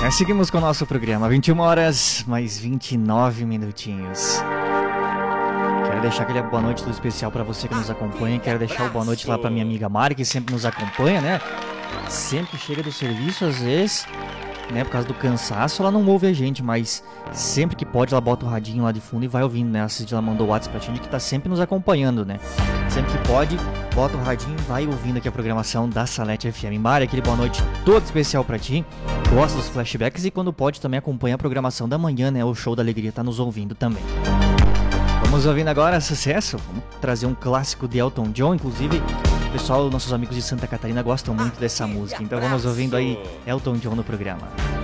Seguimos com o nosso programa, 21 horas mais 29 minutinhos. Quero deixar aquele boa noite do especial pra você que nos acompanha. Quero deixar o boa noite lá pra minha amiga Mari, que sempre nos acompanha, né? Sempre chega do serviço, às vezes, né? Por causa do cansaço, ela não ouve a gente, mas sempre que pode, ela bota o radinho lá de fundo e vai ouvindo, né? Ela mandou o WhatsApp pra gente que tá sempre nos acompanhando, né? Sempre que pode, bota o radinho e vai ouvindo aqui a programação da Salete FM. Mari, aquele boa noite todo especial pra ti. Gosta dos flashbacks e quando pode também acompanha a programação da manhã, né? O Show da Alegria tá nos ouvindo também. Vamos ouvindo agora sucesso. Vamos trazer um clássico de Elton John. Inclusive, o pessoal, nossos amigos de Santa Catarina gostam muito dessa música. Então vamos ouvindo aí Elton John no programa.